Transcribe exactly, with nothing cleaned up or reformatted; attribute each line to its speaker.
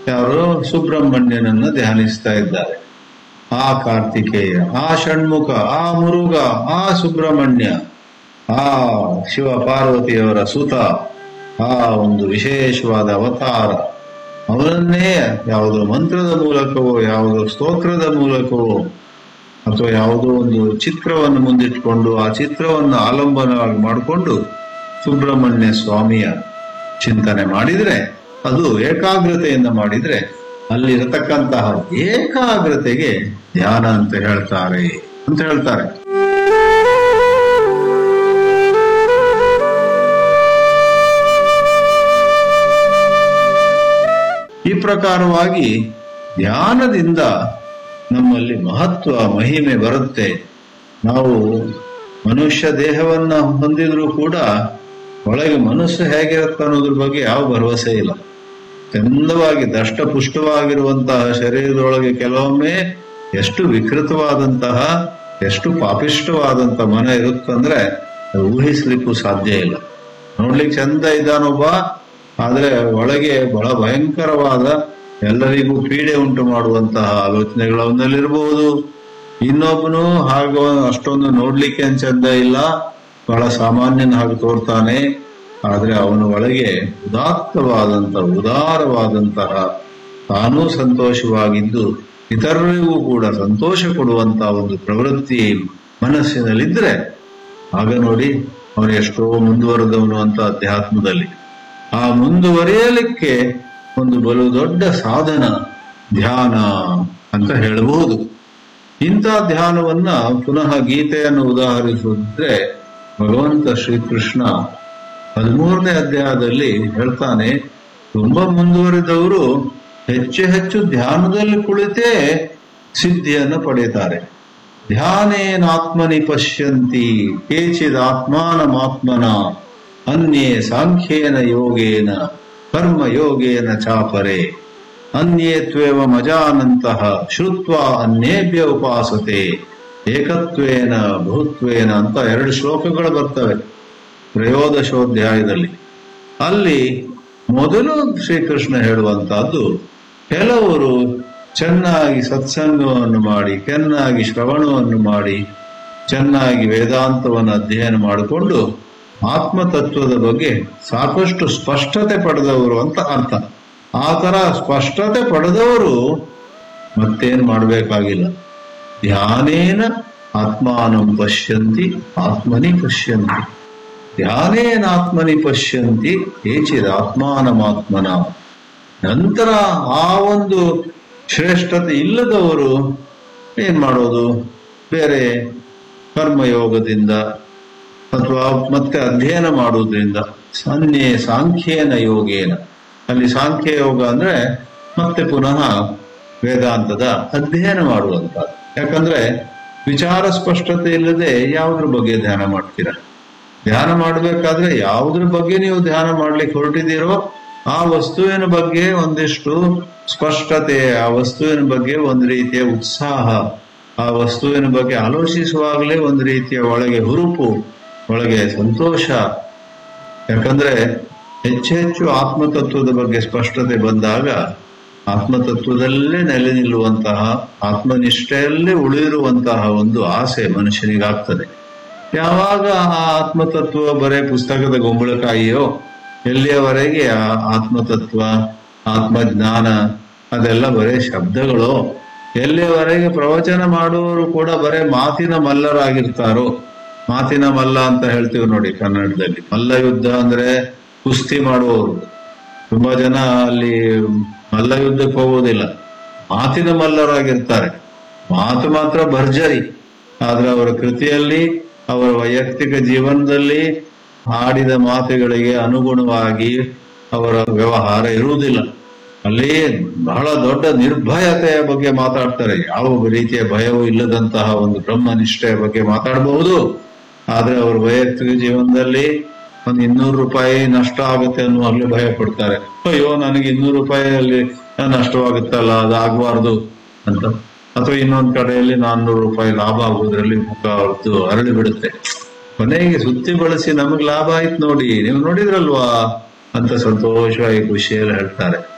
Speaker 1: ಯಾರು ಸುಬ್ರಹ್ಮಣ್ಯನನ್ನ ಧ್ಯಾನಿಸ್ತಾ ಇದ್ದಾರೆ. ಆ ಕಾರ್ತಿಕೇಯ, ಆ ಷಣ್ಮುಖ, ಆ ಮುರುಘ, ಆ ಸುಬ್ರಹ್ಮಣ್ಯ, ಆ ಶಿವ ಪಾರ್ವತಿಯವರ ಸುತ, ಆ ಒಂದು ವಿಶೇಷವಾದ ಅವತಾರ, ಅವರನ್ನೇ ಯಾವುದೋ ಮಂತ್ರದ ಮೂಲಕವೋ ಯಾವುದೋ ಸ್ತೋತ್ರದ ಮೂಲಕವೋ ಅಥವಾ ಯಾವುದೋ ಒಂದು ಚಿತ್ರವನ್ನು ಮುಂದಿಟ್ಕೊಂಡು ಆ ಚಿತ್ರವನ್ನು ಆಲಂಬನವಾಗಿ ಮಾಡಿಕೊಂಡು ಸುಬ್ರಹ್ಮಣ್ಯ ಸ್ವಾಮಿಯ ಚಿಂತನೆ ಮಾಡಿದ್ರೆ, ಅದು ಏಕಾಗ್ರತೆಯಿಂದ ಮಾಡಿದ್ರೆ ಅಲ್ಲಿರತಕ್ಕಂತಹ ಏಕಾಗ್ರತೆಗೆ ಧ್ಯಾನ ಅಂತ ಹೇಳ್ತಾರೆ ಅಂತ ಹೇಳ್ತಾರೆ. ಈ ಪ್ರಕಾರವಾಗಿ ಧ್ಯಾನದಿಂದ ನಮ್ಮಲ್ಲಿ ಮಹತ್ವ ಮಹಿಮೆ ಬರುತ್ತೆ. ನಾವು ಮನುಷ್ಯ ದೇಹವನ್ನ ಹೊಂದಿದ್ರೂ ಕೂಡ ಒಳಗೆ ಮನಸ್ಸು ಹೇಗಿರುತ್ತೆ ಅನ್ನೋದ್ರ ಬಗ್ಗೆ ಯಾವ ಭರವಸೆ ಇಲ್ಲ. ಚಂದವಾಗಿ ದಷ್ಟಪುಷ್ಟವಾಗಿರುವಂತಹ ಶರೀರದೊಳಗೆ ಕೆಲವೊಮ್ಮೆ ಎಷ್ಟು ವಿಕೃತವಾದಂತಹ ಎಷ್ಟು ಪಾಪಿಷ್ಟವಾದಂತಹ ಮನ ಇರುತ್ತಂದ್ರೆ ಊಹಿಸ್ಲಿಕ್ಕೂ ಸಾಧ್ಯ ಇಲ್ಲ. ನೋಡ್ಲಿಕ್ಕೆ ಚಂದ ಇದ್ದಾನೊಬ್ಬ, ಆದ್ರೆ ಒಳಗೆ ಬಹಳ ಭಯಂಕರವಾದ ಎಲ್ಲರಿಗೂ ಪೀಡೆ ಉಂಟು ಮಾಡುವಂತಹ ಆಲೋಚನೆಗಳು ಅವನಲ್ಲಿರಬಹುದು. ಇನ್ನೊಬ್ಬನು ಹಾಗ ಅಷ್ಟೊಂದು ನೋಡ್ಲಿಕ್ಕೆ ಏನ್ ಚಂದ ಇಲ್ಲ, ಬಹಳ ಸಾಮಾನ್ಯನ ಹಾಗೆ ತೋರ್ತಾನೆ, ಆದ್ರೆ ಅವನ ಒಳಗೆ ಉದಾತ್ತವಾದಂತಹ ಉದಾರವಾದಂತಹ ತಾನೂ ಸಂತೋಷವಾಗಿದ್ದು ಇತರರಿಗೂ ಕೂಡ ಸಂತೋಷ ಕೊಡುವಂತಹ ಒಂದು ಪ್ರವೃತ್ತಿ ಮನಸ್ಸಿನಲ್ಲಿದ್ರೆ ಆಗ ನೋಡಿ ಅವನು ಎಷ್ಟೋ ಮುಂದುವರೆದವನು ಅಂತ ಅಧ್ಯಾತ್ಮದಲ್ಲಿ. ಆ ಮುಂದುವರಿಯಲಿಕ್ಕೆ ಒಂದು ಬಲು ದೊಡ್ಡ ಸಾಧನ ಧ್ಯಾನ ಅಂತ ಹೇಳಬಹುದು. ಇಂಥ ಧ್ಯಾನವನ್ನ ಪುನಃ ಗೀತೆಯನ್ನು ಉದಾಹರಿಸಿದ್ರೆ ಭಗವಂತ ಶ್ರೀಕೃಷ್ಣ ಹದಿಮೂರನೇ ಅಧ್ಯಾಯದಲ್ಲಿ ಹೇಳ್ತಾನೆ, ತುಂಬಾ ಮುಂದುವರಿದವರು ಹೆಚ್ಚು ಹೆಚ್ಚು ಧ್ಯಾನದಲ್ಲಿ ಕುಳಿತೇ ಸಿದ್ಧಿಯನ್ನು ಪಡೆಯುತ್ತಾರೆ. ಧ್ಯಾನೇನಾತ್ಮನಿ ಪಶ್ಯಂತಿ ಕೇಚಿದ ಆತ್ಮಾನಮಾತ್ಮನ ಅನ್ಯೇ ಸಾಂಖ್ಯೇನ ಯೋಗೇನ ಕರ್ಮ ಯೋಗೇನ ಚಾಪರೆ ಅನ್ಯೇ ತ್ವೇವ ಮಜಾನಂತಹ ಶ್ರುತ್ವ ಅನ್ಯೇಭ್ಯ ಉಪಾಸತೆ ಏಕತ್ವೇನ ಬಹುತ್ವೇನ ಅಂತ ಎರಡು ಶ್ಲೋಕಗಳು ಬರ್ತವೆ ತ್ರಯೋದಶೋಧ್ಯಾಯದಲ್ಲಿ. ಅಲ್ಲಿ ಮೊದಲು ಶ್ರೀಕೃಷ್ಣ ಹೇಳುವಂತಹದ್ದು, ಕೆಲವರು ಚೆನ್ನಾಗಿ ಸತ್ಸಂಗವನ್ನು ಮಾಡಿ ಚೆನ್ನಾಗಿ ಶ್ರವಣವನ್ನು ಮಾಡಿ ಚೆನ್ನಾಗಿ ವೇದಾಂತವನ್ನು ಅಧ್ಯಯನ ಮಾಡಿಕೊಂಡು ಆತ್ಮತತ್ವದ ಬಗ್ಗೆ ಸಾಕಷ್ಟು ಸ್ಪಷ್ಟತೆ ಪಡೆದವರು ಅಂತ ಅರ್ಥ. ಆ ತರ ಸ್ಪಷ್ಟತೆ ಪಡೆದವರು ಮತ್ತೇನು ಮಾಡಬೇಕಾಗಿಲ್ಲ. ಧ್ಯಾನೇನ ಆತ್ಮಾನಂ ಪಶ್ಯಂತಿ ಆತ್ಮನಿ ಪಶ್ಯಂತಿ ಧ್ಯಾನೇನಾತ್ಮನಿ ಪಶ್ಯಂತಿ ಕೇಚಿದ ಆತ್ಮಾನಮಾತ್ಮನ. ನಂತರ ಆ ಒಂದು ಶ್ರೇಷ್ಠತೆ ಇಲ್ಲದವರು ಏನ್ ಮಾಡೋದು, ಬೇರೆ ಕರ್ಮಯೋಗದಿಂದ ಅಥವಾ ಮತ್ತೆ ಅಧ್ಯಯನ ಮಾಡುವುದರಿಂದ ಸನ್ಯೇ ಸಾಂಖ್ಯೇನ ಯೋಗೇನ, ಅಲ್ಲಿ ಸಾಂಖ್ಯ ಯೋಗ ಅಂದ್ರೆ ಮತ್ತೆ ಪುನಃ ವೇದಾಂತದ ಅಧ್ಯಯನ ಮಾಡುವಂತ. ಯಾಕಂದ್ರೆ ವಿಚಾರ ಸ್ಪಷ್ಟತೆ ಇಲ್ಲದೆ ಯಾವುದ್ರ ಬಗ್ಗೆ ಧ್ಯಾನ ಮಾಡ್ತೀರಾ? ಧ್ಯಾನ ಮಾಡಬೇಕಾದ್ರೆ ಯಾವುದ್ರ ಬಗ್ಗೆ ನೀವು ಧ್ಯಾನ ಮಾಡ್ಲಿಕ್ಕೆ ಹೊರಟಿದ್ದೀರೋ ಆ ವಸ್ತುವಿನ ಬಗ್ಗೆ ಒಂದಿಷ್ಟು ಸ್ಪಷ್ಟತೆ, ಆ ವಸ್ತುವಿನ ಬಗ್ಗೆ ಒಂದು ರೀತಿಯ ಉತ್ಸಾಹ, ಆ ವಸ್ತುವಿನ ಬಗ್ಗೆ ಆಲೋಚಿಸುವಾಗಲೇ ಒಂದು ರೀತಿಯ ಒಳಗೆ ಹುರುಪು, ಒಳಗೆ ಸಂತೋಷ. ಯಾಕಂದ್ರೆ ಹೆಚ್ಚು ಹೆಚ್ಚು ಆತ್ಮತತ್ವದ ಬಗ್ಗೆ ಸ್ಪಷ್ಟತೆ ಬಂದಾಗ ಆತ್ಮತತ್ವದಲ್ಲೇ ನೆಲೆ ನಿಲ್ಲುವಂತಹ ಆತ್ಮನಿಷ್ಠೆಯಲ್ಲೇ ಉಳಿರುವಂತಹ ಒಂದು ಆಸೆ ಮನುಷ್ಯನಿಗಾಗ್ತದೆ. ಯಾವಾಗ ಆ ಆತ್ಮತತ್ವ ಬರೇ ಪುಸ್ತಕದ ಗೊಂಬಳಕಾಯಿಯೋ, ಎಲ್ಲಿಯವರೆಗೆ ಆ ಆತ್ಮತತ್ವ ಆತ್ಮಜ್ಞಾನ ಅದೆಲ್ಲ ಬರೇ ಶಬ್ದಗಳು, ಎಲ್ಲಿಯವರೆಗೆ ಪ್ರವಚನ ಮಾಡುವವರು ಕೂಡ ಬರೇ ಮಾತಿನ ಮಲ್ಲರಾಗಿರ್ತಾರೋ, ಮಾತಿನ ಮಲ್ಲ ಅಂತ ಹೇಳ್ತೀವಿ ನೋಡಿ ಕನ್ನಡದಲ್ಲಿ. ಮಲ್ಲ ಯುದ್ಧ ಅಂದ್ರೆ ಕುಸ್ತಿ ಮಾಡುವವರು. ತುಂಬಾ ಜನ ಅಲ್ಲಿ ಮಲ್ಲ ಯುದ್ಧಕ್ಕೆ ಹೋಗೋದಿಲ್ಲ, ಮಾತಿನ ಮಲ್ಲರಾಗಿರ್ತಾರೆ. ಮಾತು ಮಾತ್ರ ಭರ್ಜರಿ, ಆದ್ರೆ ಅವರ ಕೃತಿಯಲ್ಲಿ ಅವರ ವೈಯಕ್ತಿಕ ಜೀವನದಲ್ಲಿ ಆಡಿದ ಮಾತುಗಳಿಗೆ ಅನುಗುಣವಾಗಿ ಅವರ ವ್ಯವಹಾರ ಇರುವುದಿಲ್ಲ. ಅಲ್ಲಿ ಬಹಳ ದೊಡ್ಡ ನಿರ್ಭಯತೆಯ ಬಗ್ಗೆ ಮಾತಾಡ್ತಾರೆ. ಯಾವ ರೀತಿಯ ಭಯವೂ ಇಲ್ಲದಂತಹ ಒಂದು ಬ್ರಹ್ಮನಿಷ್ಠೆಯ ಬಗ್ಗೆ ಮಾತಾಡಬಹುದು. ಆದ್ರೆ ಅವ್ರ ವೈಯಕ್ತಿಕ ಜೀವನದಲ್ಲಿ ಒಂದು ಇನ್ನೂರು ರೂಪಾಯಿ ನಷ್ಟ ಆಗುತ್ತೆ ಅನ್ನುವಾಗಲೇ ಭಯ ಪಡ್ತಾರೆ. ಅಯ್ಯೋ ನನಗೆ ಇನ್ನೂರು ರೂಪಾಯಿಯಲ್ಲಿ ನಷ್ಟವಾಗುತ್ತಲ್ಲ, ಅದಾಗಬಾರ್ದು ಅಂತ. ಅಥವಾ ಇನ್ನೊಂದ್ ಕಡೆಯಲ್ಲಿ ನಾನ್ನೂರು ರೂಪಾಯಿ ಲಾಭ ಆಗುವುದರಲ್ಲಿ ಮುಖ ಹೊರತು ಅರಳಿ ಬಿಡುತ್ತೆ. ಕೊನೆಗೆ ಸುತ್ತಿ ಬಳಸಿ ನಮಗ್ ಲಾಭ ಆಯ್ತು ನೋಡಿ, ನೀವು ನೋಡಿದ್ರಲ್ವಾ ಅಂತ ಸಂತೋಷವಾಗಿ ಖುಷಿಯಲ್ಲಿ ಹೇಳ್ತಾರೆ.